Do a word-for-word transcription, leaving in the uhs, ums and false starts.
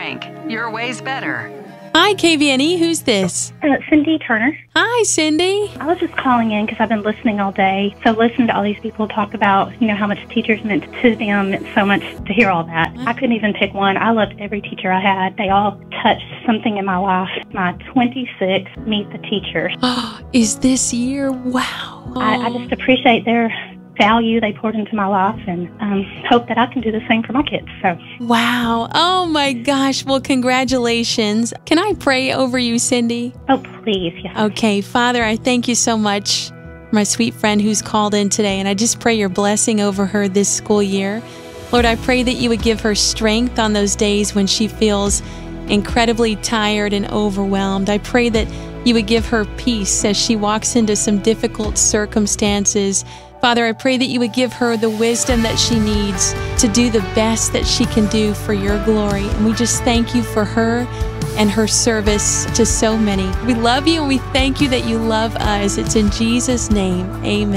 Bank. Your way's better. Hi, K V N E. Who's this? Uh, Cindy Turner. Hi, Cindy. I was just calling in because I've been listening all day. So listening to all these people talk about, you know, how much teachers meant to them. It's so much to hear all that. I couldn't even pick one. I loved every teacher I had. They all touched something in my life. My twenty-six Meet the Teachers. Oh, is this year? Wow. Oh. I, I just appreciate their value they poured into my life, and um, hope that I can do the same for my kids. So, wow. Oh my gosh. Well, congratulations. Can I pray over you, Cindy? Oh, please. Yes. Okay. Father, I thank you so much for my sweet friend who's called in today, and I just pray your blessing over her this school year. Lord, I pray that you would give her strength on those days when she feels incredibly tired and overwhelmed. I pray that you would give her peace as she walks into some difficult circumstances. Father, I pray that you would give her the wisdom that she needs to do the best that she can do for your glory. And we just thank you for her and her service to so many. We love you and we thank you that you love us. It's in Jesus' name. Amen.